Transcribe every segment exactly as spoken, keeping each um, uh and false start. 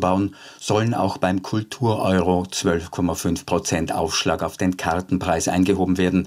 auszubauen, sollen auch beim Kultur-Euro zwölf Komma fünf Prozent Aufschlag auf den Kartenpreis eingehoben werden.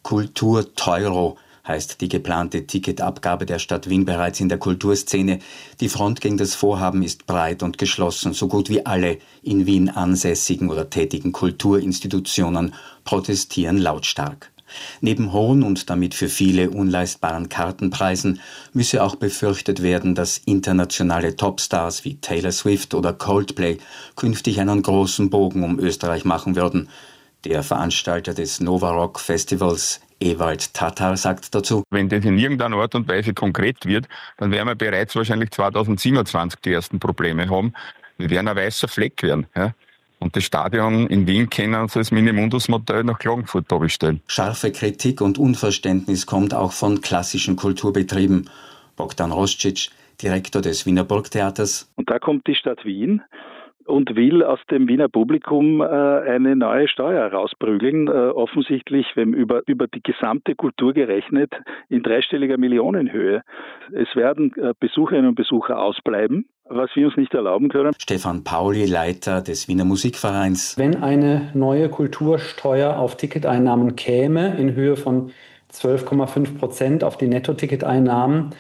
Kultur-Teuro heißt die geplante Ticketabgabe der Stadt Wien bereits in der Kulturszene. Die Front gegen das Vorhaben ist breit und geschlossen. So gut wie alle in Wien ansässigen oder tätigen Kulturinstitutionen protestieren lautstark. Neben hohen und damit für viele unleistbaren Kartenpreisen müsse auch befürchtet werden, dass internationale Topstars wie Taylor Swift oder Coldplay künftig einen großen Bogen um Österreich machen würden. Der Veranstalter des Nova Rock Festivals, Ewald Tatar, sagt dazu: Wenn das in irgendeiner Art und Weise konkret wird, dann werden wir bereits wahrscheinlich zweitausendsiebenundzwanzig die ersten Probleme haben. Wir werden ein weißer Fleck werden. Ja? Und das Stadion in Wien können uns als Minimundus-Modell nach Klagenfurt bestellen. Scharfe Kritik und Unverständnis kommt auch von klassischen Kulturbetrieben. Bogdan Roscic, Direktor des Wiener Burgtheaters. Und da kommt die Stadt Wien und will aus dem Wiener Publikum äh, eine neue Steuer rausprügeln, äh, offensichtlich, wenn über, über die gesamte Kultur gerechnet, in dreistelliger Millionenhöhe. Es werden äh, Besucherinnen und Besucher ausbleiben, was wir uns nicht erlauben können. Stefan Pauli, Leiter des Wiener Musikvereins. Wenn eine neue Kultursteuer auf Ticketeinnahmen käme, in Höhe von zwölf Komma fünf Prozent auf die Netto-Ticketeinnahmen,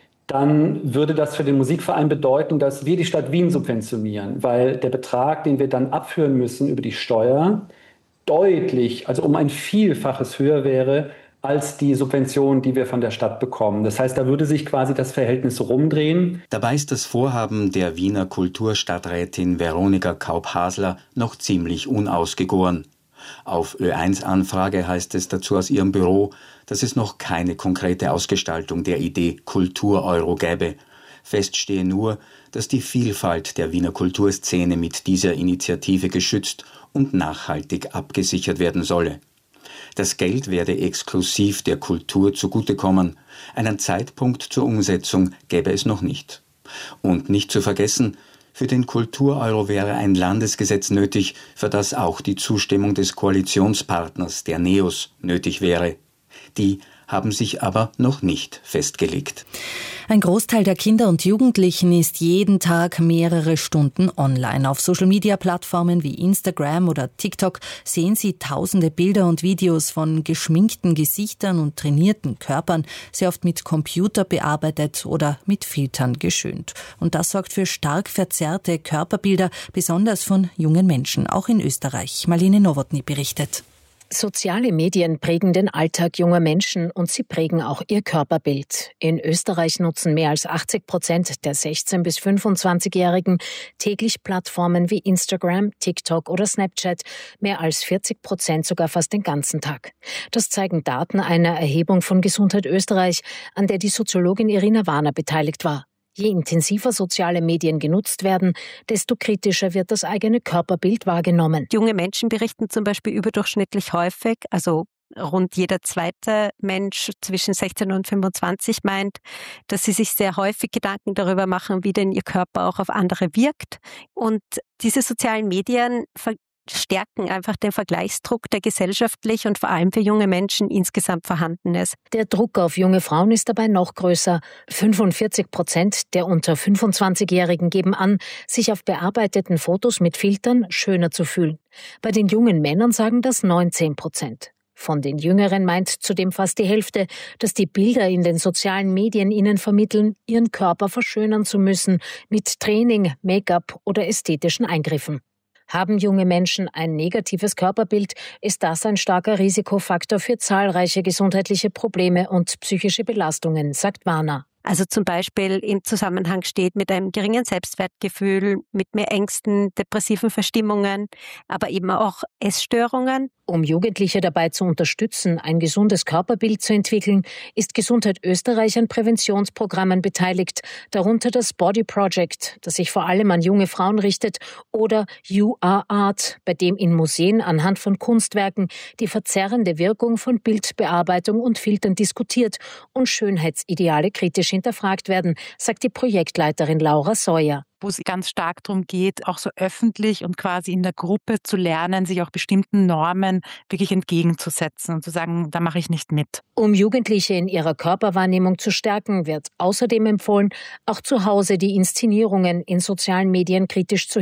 dann würde das für den Musikverein bedeuten, dass wir die Stadt Wien subventionieren, weil der Betrag, den wir dann abführen müssen über die Steuer, deutlich, also um ein Vielfaches höher wäre als die Subvention, die wir von der Stadt bekommen. Das heißt, da würde sich quasi das Verhältnis rumdrehen. Dabei ist das Vorhaben der Wiener Kulturstadträtin Veronika Kaup-Hasler noch ziemlich unausgegoren. Auf Ö eins Anfrage heißt es dazu aus ihrem Büro, dass es noch keine konkrete Ausgestaltung der Idee Kultur-Euro gäbe. Fest stehe nur, dass die Vielfalt der Wiener Kulturszene mit dieser Initiative geschützt und nachhaltig abgesichert werden solle. Das Geld werde exklusiv der Kultur zugutekommen. Einen Zeitpunkt zur Umsetzung gäbe es noch nicht. Und nicht zu vergessen, für den Kultur-Euro wäre ein Landesgesetz nötig, für das auch die Zustimmung des Koalitionspartners, der NEOS, nötig wäre. Die haben sich aber noch nicht festgelegt. Ein Großteil der Kinder und Jugendlichen ist jeden Tag mehrere Stunden online. Auf Social-Media-Plattformen wie Instagram oder TikTok sehen sie tausende Bilder und Videos von geschminkten Gesichtern und trainierten Körpern, sehr oft mit Computer bearbeitet oder mit Filtern geschönt. Und das sorgt für stark verzerrte Körperbilder, besonders von jungen Menschen, auch in Österreich. Marlene Nowotny berichtet. Soziale Medien prägen den Alltag junger Menschen und sie prägen auch ihr Körperbild. In Österreich nutzen mehr als achtzig Prozent der sechzehn- bis fünfundzwanzigjährigen täglich Plattformen wie Instagram, TikTok oder Snapchat, mehr als vierzig Prozent sogar fast den ganzen Tag. Das zeigen Daten einer Erhebung von Gesundheit Österreich, an der die Soziologin Irina Warner beteiligt war. Je intensiver soziale Medien genutzt werden, desto kritischer wird das eigene Körperbild wahrgenommen. Junge Menschen berichten zum Beispiel überdurchschnittlich häufig, also rund jeder zweite Mensch zwischen sechzehn und fünfundzwanzig meint, dass sie sich sehr häufig Gedanken darüber machen, wie denn ihr Körper auch auf andere wirkt. Und diese sozialen Medien stärken einfach den Vergleichsdruck, der gesellschaftlich und vor allem für junge Menschen insgesamt vorhanden ist. Der Druck auf junge Frauen ist dabei noch größer. fünfundvierzig Prozent der unter fünfundzwanzigjährigen geben an, sich auf bearbeiteten Fotos mit Filtern schöner zu fühlen. Bei den jungen Männern sagen das neunzehn Prozent. Von den Jüngeren meint zudem fast die Hälfte, dass die Bilder in den sozialen Medien ihnen vermitteln, ihren Körper verschönern zu müssen mit Training, Make-up oder ästhetischen Eingriffen. Haben junge Menschen ein negatives Körperbild, ist das ein starker Risikofaktor für zahlreiche gesundheitliche Probleme und psychische Belastungen, sagt Warner. Also zum Beispiel im Zusammenhang steht mit einem geringen Selbstwertgefühl, mit mehr Ängsten, depressiven Verstimmungen, aber eben auch Essstörungen. Um Jugendliche dabei zu unterstützen, ein gesundes Körperbild zu entwickeln, ist Gesundheit Österreich an Präventionsprogrammen beteiligt, darunter das Body Project, das sich vor allem an junge Frauen richtet, oder You Are Art, bei dem in Museen anhand von Kunstwerken die verzerrende Wirkung von Bildbearbeitung und Filtern diskutiert und Schönheitsideale kritisch hinterfragt werden, sagt die Projektleiterin Laura Sawyer. Wo es ganz stark darum geht, auch so öffentlich und quasi in der Gruppe zu lernen, sich auch bestimmten Normen wirklich entgegenzusetzen und zu sagen, da mache ich nicht mit. Um Jugendliche in ihrer Körperwahrnehmung zu stärken, wird außerdem empfohlen, auch zu Hause die Inszenierungen in sozialen Medien kritisch zu